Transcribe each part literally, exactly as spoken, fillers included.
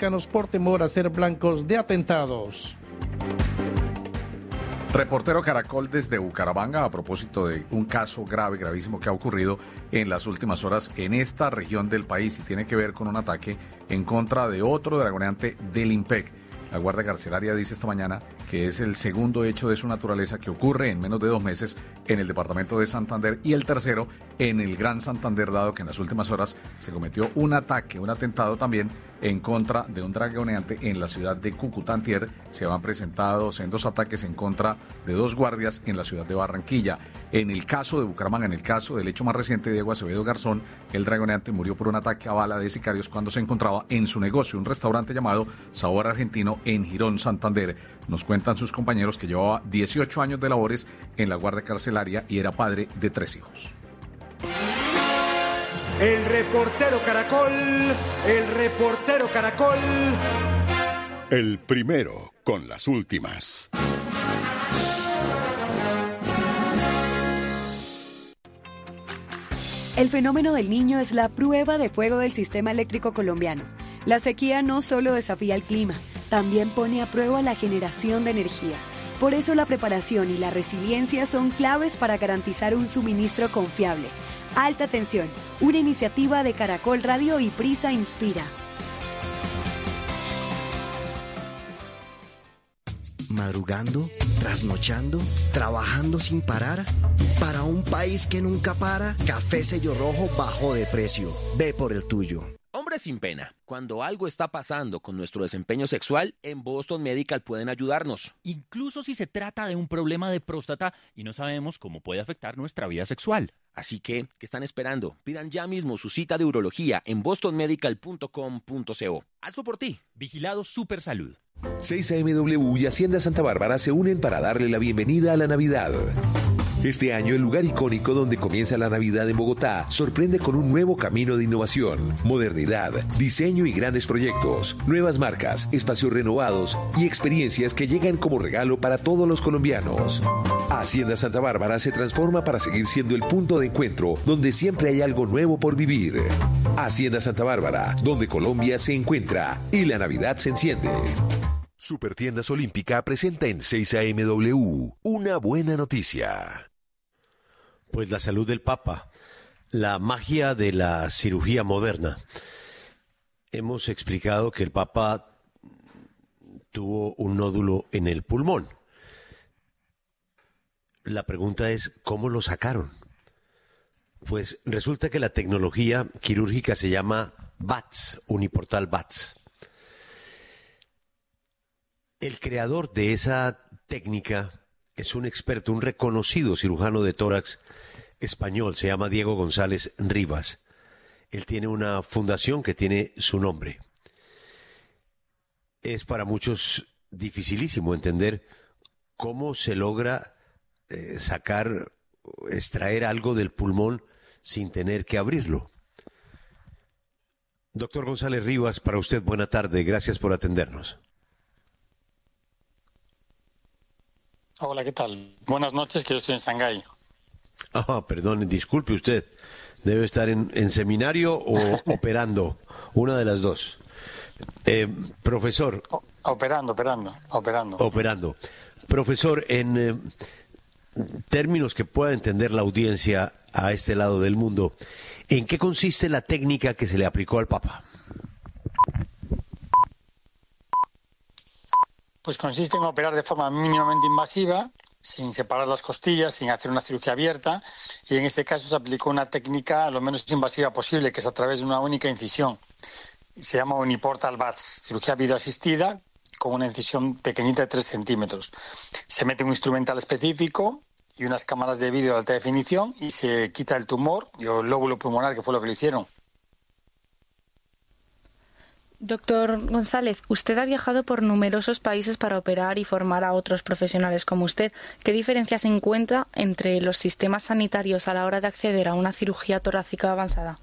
cercanos por temor a ser blancos de atentados. Reportero Caracol desde Bucaramanga a propósito de un caso grave, gravísimo que ha ocurrido en las últimas horas en esta región del país y tiene que ver con un ataque en contra de otro dragoneante del IMPEC. La Guardia Carcelaria dice esta mañana que es el segundo hecho de su naturaleza que ocurre en menos de dos meses en el departamento de Santander y el tercero en el Gran Santander, dado que en las últimas horas se cometió un ataque, un atentado también en contra de un dragoneante en la ciudad de Cúcuta. Antier se han presentado sendos ataques en contra de dos guardias en la ciudad de Barranquilla. En el caso de Bucaramanga, en el caso del hecho más reciente de Diego Acevedo Garzón, el dragoneante murió por un ataque a bala de sicarios cuando se encontraba en su negocio, un restaurante llamado Sabor Argentino en Girón, Santander. Nos cuentan sus compañeros que llevaba dieciocho años de labores en la Guardia Carcelaria y era padre de tres hijos. El reportero Caracol, el reportero Caracol. El primero con las últimas. El fenómeno del Niño es la prueba de fuego del sistema eléctrico colombiano. La sequía no solo desafía el clima, también pone a prueba la generación de energía. Por eso la preparación y la resiliencia son claves para garantizar un suministro confiable. Alta tensión, una iniciativa de Caracol Radio y Prisa Inspira. Madrugando, trasnochando, trabajando sin parar. Para un país que nunca para, Café Sello Rojo bajó de precio. Ve por el tuyo. Hombre sin pena, cuando algo está pasando con nuestro desempeño sexual, en Boston Medical pueden ayudarnos. Incluso si se trata de un problema de próstata y no sabemos cómo puede afectar nuestra vida sexual. Así que, ¿qué están esperando? Pidan ya mismo su cita de urología en boston medical punto com punto co. Hazlo por ti. Vigilado Supersalud. seis A M W y Hacienda Santa Bárbara se unen para darle la bienvenida a la Navidad. Este año el lugar icónico donde comienza la Navidad en Bogotá sorprende con un nuevo camino de innovación, modernidad, diseño y grandes proyectos, nuevas marcas, espacios renovados y experiencias que llegan como regalo para todos los colombianos. Hacienda Santa Bárbara se transforma para seguir siendo el punto de encuentro donde siempre hay algo nuevo por vivir. Hacienda Santa Bárbara, donde Colombia se encuentra y la Navidad se enciende. Supertiendas Olímpica presenta en seis A M W una buena noticia. Pues la salud del Papa, la magia de la cirugía moderna. Hemos explicado que el Papa tuvo un nódulo en el pulmón. La pregunta es, ¿cómo lo sacaron? Pues resulta que la tecnología quirúrgica se llama B A T S, Uniportal B A T S. El creador de esa técnica es un experto, un reconocido cirujano de tórax español, se llama Diego González Rivas. Él tiene una fundación que tiene su nombre. Es para muchos dificilísimo entender cómo se logra eh, sacar, extraer algo del pulmón sin tener que abrirlo. Doctor González Rivas, para usted buena tarde, gracias por atendernos. Hola, ¿qué tal? Buenas noches, que yo estoy en Shanghái. Ah, perdón, disculpe usted. Debe estar en, en seminario o operando, una de las dos. Eh, profesor. O, operando, operando, operando. Operando. Profesor, en eh, términos que pueda entender la audiencia a este lado del mundo, ¿en qué consiste la técnica que se le aplicó al Papa? Pues consiste en operar de forma mínimamente invasiva, sin separar las costillas, sin hacer una cirugía abierta, y en este caso se aplicó una técnica lo menos invasiva posible, que es a través de una única incisión. Se llama Uniportal B A T S, cirugía videoasistida, con una incisión pequeñita de tres centímetros. Se mete un instrumental específico y unas cámaras de vídeo de alta definición y se quita el tumor y el lóbulo pulmonar, que fue lo que le hicieron. Doctor González, usted ha viajado por numerosos países para operar y formar a otros profesionales como usted. ¿Qué diferencia se encuentra entre los sistemas sanitarios a la hora de acceder a una cirugía torácica avanzada?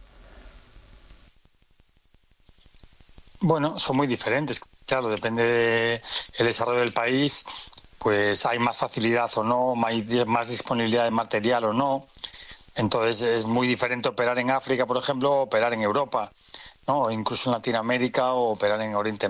Bueno, son muy diferentes. Claro, depende del desarrollo del país, pues hay más facilidad o no, más disponibilidad de material o no. Entonces es muy diferente operar en África, por ejemplo, o operar en Europa, ¿no? O incluso en Latinoamérica o operar en Oriente